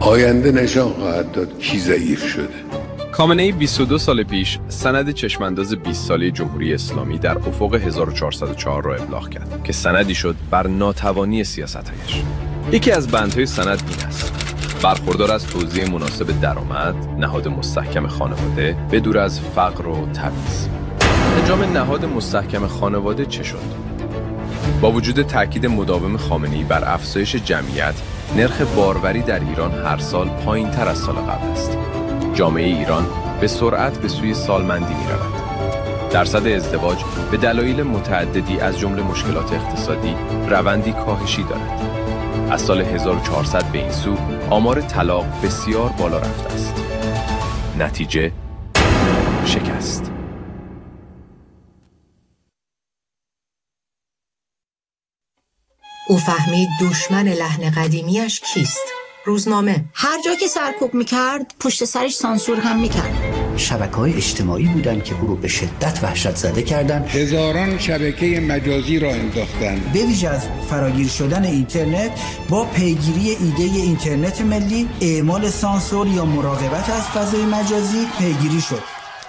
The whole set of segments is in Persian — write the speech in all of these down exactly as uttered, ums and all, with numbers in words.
آینده نشان خواهد داد کی ضعیف شده. خامنه‌ای بیست و دو سال پیش سند چشمانداز بیست ساله جمهوری اسلامی در افق هزار و چهارصد و چهار را ابلاغ کرد که سندی شد بر ناتوانی سیاست‌هایش. یکی از بندهای سند این است: برخوردار از توزیع مناسب درآمد، نهاد مستحکم خانواده، به دور از فقر و تبعیض. انجام نهاد مستحکم خانواده چه شد؟ با وجود تاکید مداوم خامنه‌ای بر افزایش جمعیت، نرخ باروری در ایران هر سال پایین‌تر از سال قبل است. جامعه ایران به سرعت به سوی سالمندی می‌رود. درصد ازدواج به دلایل متعددی از جمله مشکلات اقتصادی روندی کاهشی دارد. از سال هزار و چهارصد به این سو آمار طلاق بسیار بالا رفته است. نتیجه شکست. او فهمید دشمن لحن قدیمیش کیست؟ روزنامه. هر جا که سرکوب میکرد پشت سرش سانسور هم میکرد. شبکه‌های اجتماعی بودن که او رو به شدت وحشت زده کردن. هزاران شبکه مجازی را انداختن. به ویژه از فراگیر شدن اینترنت با پیگیری ایده اینترنت ملی، اعمال سانسور یا مراقبت از فضای مجازی پیگیری شد.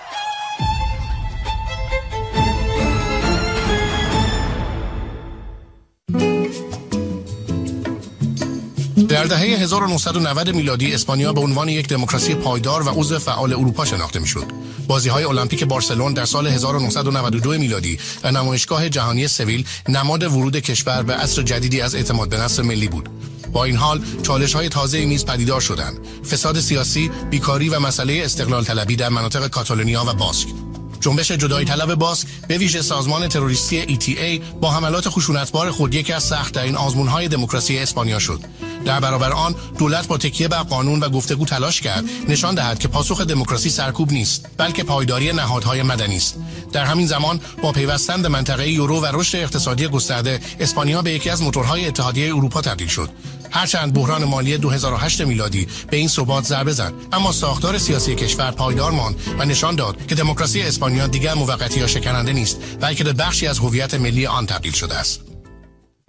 در دهه هزار و نهصد و نود میلادی اسپانیا به عنوان یک دموکراسی پایدار و عضو فعال اروپا شناخته میشد. بازی‌های المپیک بارسلون در سال هزار و نهصد و نود و دو میلادی و نمایشگاه جهانی سویل نماد ورود کشور به عصر جدیدی از اعتماد به نفس ملی بود. با این حال چالش‌های تازه‌ای نیز پدیدار شدند: فساد سیاسی، بیکاری و مسئله استقلال طلبی در مناطق کاتالونیا و باسک. جنبش جدایی طلب باسک به ویژه سازمان تروریستی ای تی ای با حملات خشونتبار خود یکی از سخت‌ترین آزمون‌های دموکراسی اسپانیا شد. در برابر آن دولت با تکیه بر قانون و گفتگو تلاش کرد نشان دهد که پاسخ دموکراسی سرکوب نیست، بلکه پایداری نهادهای مدنی است. در همین زمان با پیوستن به منطقه یورو و رشد اقتصادی گسترده، اسپانیا به یکی از موتورهای اتحادیه اروپا تبدیل شد. هرچند بحران مالی دو هزار و هشت میلادی به این ثبات ضربه زد، اما ساختار سیاسی کشور پایدار ماند و نشان داد که دموکراسی اسپانیا دیگر موقتی یا شکننده نیست، بلکه به بخشی از هویت ملی آن تبدیل شده است.